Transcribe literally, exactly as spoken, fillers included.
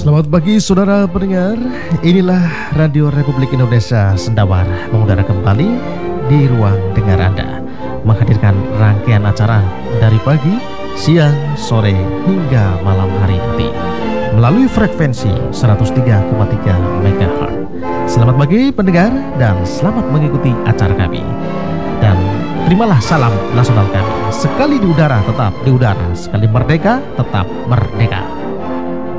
Selamat pagi saudara pendengar. Inilah Radio Republik Indonesia Sendawar mengudara kembali di ruang dengar Anda, menghadirkan rangkaian acara dari pagi, siang, sore hingga malam hari nanti melalui frekuensi seratus tiga koma tiga megahertz. Selamat pagi pendengar dan selamat mengikuti acara kami. Dan terimalah salam nasional kami. Sekali di udara tetap di udara, sekali merdeka tetap merdeka.